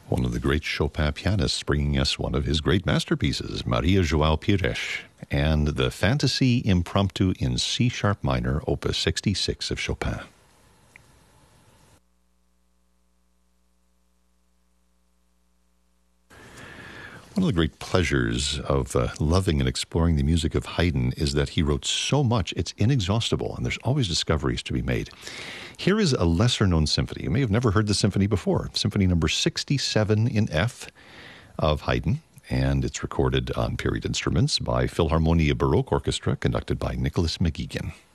One of the great Chopin pianists, bringing us one of his great masterpieces, Maria João Pires, and the Fantasy Impromptu in C-sharp minor, Opus 66 of Chopin. One of the great pleasures of loving and exploring the music of Haydn is that he wrote so much, it's inexhaustible, and there's always discoveries to be made. Here is a lesser-known symphony. You may have never heard the symphony before. Symphony number 67 in F of Haydn, and it's recorded on period instruments by Philharmonia Baroque Orchestra, conducted by Nicholas McGeegan.